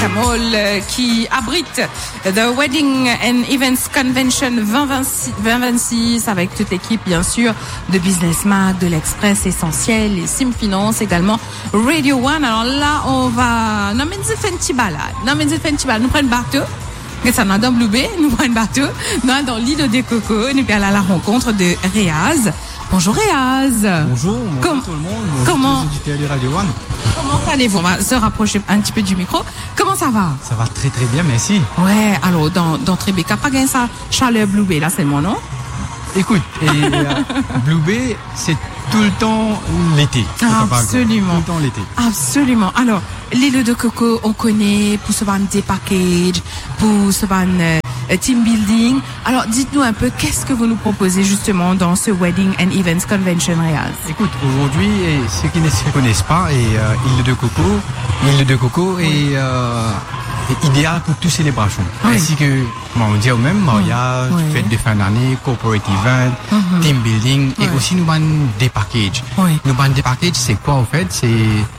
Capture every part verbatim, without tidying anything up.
Camol qui abrite The Wedding and Events Convention vingt vingt-six avec toute l'équipe bien sûr de Business Mag, de l'Express Essentiel et Sim Finance également Radio One. Alors là on va non mais nous fait une petite balade, non mais nous fait une petite balade, nous prenons bateau. Et ça dans Blue Bay, nous prenons bateau, non dans l'île des Cocos, nous allons à la rencontre de Réaz. Bonjour Réaz. Bonjour, bonjour Com- tout le monde. Bonjour comment tous les auditeurs de Radio One. Comment allez-vous? On va se rapprocher un petit peu du micro. Comment ça va? Ça va très très bien, merci. Ouais, alors dans dans Tribeca, pas gagné ça chaleur Blue Bay là, c'est mon nom. Écoute, et, euh, Blue Bay, c'est tout le temps l'été. Absolument. Tout le temps l'été. Absolument. Alors, l'île de Coco, on connaît pour ce ban des packages, pour ce ban euh, team building. Alors, dites-nous un peu, qu'est-ce que vous nous proposez justement dans ce Wedding and Events Convention Réaz? Écoute, aujourd'hui, et ceux qui ne se connaissent pas, et euh, l'île de Coco, l'île de Coco est, euh, est idéal pour toutes célébrations. Oui. Ainsi que, bon, on dit au même mariage, Oui. fête de fin d'année, corporate event, Mhm. team building, et Oui. aussi nous avons des packages. Oui. Nous avons des packages, c'est quoi en fait? C'est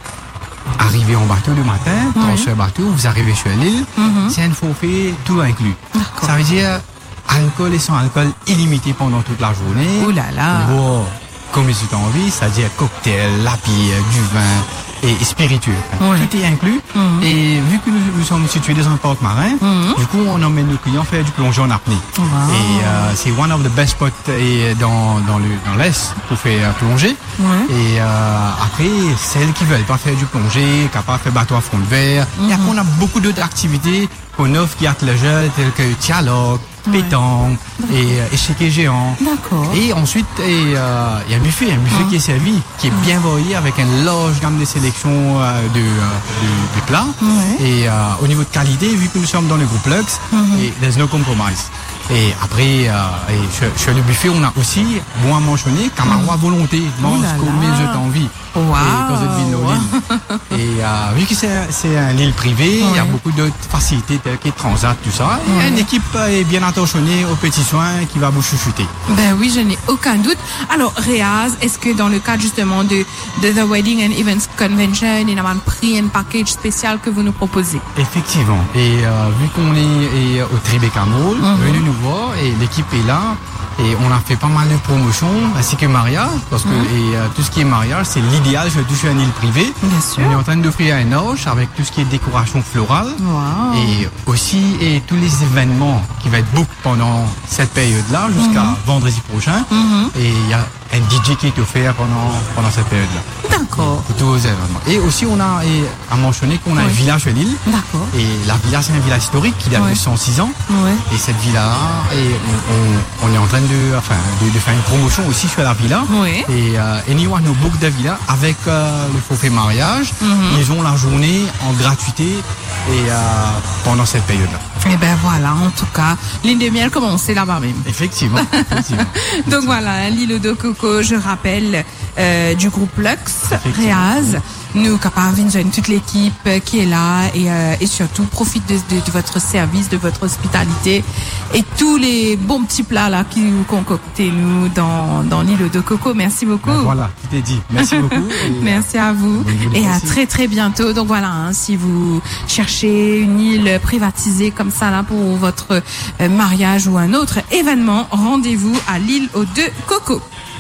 arriver en bateau le matin, Oui. transfert bateau, vous arrivez sur l'île, Mhm. c'est un forfait tout inclus. D'accord. Ça veut dire alcool et sans alcool illimité pendant toute la journée. Ouh là là. Boire comme tu as envie, c'est-à-dire cocktail, la bière, du vin et, et spiritueux. Oui. Tout est inclus. Mhm. Et vu que nous, nous sommes situés dans un parc marin, Mhm. du coup on emmène nos clients faire du plongée en apnée. Wow. Et euh, c'est one of the best spots et dans, dans le dans l'Est pour faire plonger. Ouais. Et euh, après, celles qui veulent pas faire du plongée, capables de faire bateau à fond de verre. Et après, on a beaucoup d'autres activités qu'on offre qui attent les jeunes, telles que dialogue, pétanque et euh, échiquier géant. D'accord. Et ensuite, il euh, y a un buffet, un buffet qui est servi, qui est bien varié avec une large gamme de sélection euh, de, euh, de, de plats. Ouais. Et euh, au niveau de qualité, vu que nous sommes dans le groupe Lux, et there's no compromise. Et après, euh, et sur, sur le buffet, on a aussi bon à mentionner, Camaro à volonté, mange Oh là comme là. je t'en envie. Wow. Et quand vous êtes dans l'île. Et euh, vu que c'est c'est un île privée, il y a Ouais. beaucoup d'autres facilités telles que transat, tout ça. Et Ouais. une équipe euh, est bien attentionnée aux petits soins qui va vous chouchouter. Ben oui, je n'ai aucun doute. Alors, Réaz, est-ce que dans le cadre justement de, de The Wedding and Events Convention, il y a un prix, un package spécial que vous nous proposez? Effectivement. Et euh, vu qu'on est, est au Tribeca Mall, venez nous voir et l'équipe est là. Et on a fait pas mal de promotions, ainsi que mariage, parce que et, euh, tout ce qui est mariage, c'est l'idéal, surtout sur une île privée. Bien sûr. On est en train d'offrir un orge avec tout ce qui est décoration florale. Wow. Et aussi, et tous les événements qui vont être book pendant cette période-là, jusqu'à vendredi prochain. Et il y a un D J qui est offert pendant, pendant cette période-là. D'accord. Pour tous vos événements. Et aussi, on a et, à mentionner qu'on a Oui. un village sur l'île. D'accord. Et la villa, c'est un village historique qui date Ouais. de cent six ans. Ouais. Et cette villa, et on, on, on est en train de, enfin, de, de faire une promotion aussi sur la villa. Oui. Et euh, anyone who book de villa avec euh, le forfait mariage, ils ont la journée en gratuité et euh, pendant cette période-là. Eh ben voilà, en tout cas, l'île de miel commence là-bas même. Effectivement. effectivement. Donc voilà, l'île de Coco, je rappelle, euh, du groupe Lux, Effectivement. Réaz. Nous, capables, toute l'équipe euh, qui est là et, euh, et surtout profite de, de, de votre service, de votre hospitalité et tous les bons petits plats là qui vous concoctez nous dans, dans l'île de Coco. Merci beaucoup. Ben voilà, tout est dit. Merci beaucoup. Et, Merci à vous bonne journée et à aussi. très très bientôt. Donc voilà, hein, si vous cherchez une île privatisée comme ça là pour votre euh, mariage ou un autre événement, rendez-vous à l'île aux deux Cocos.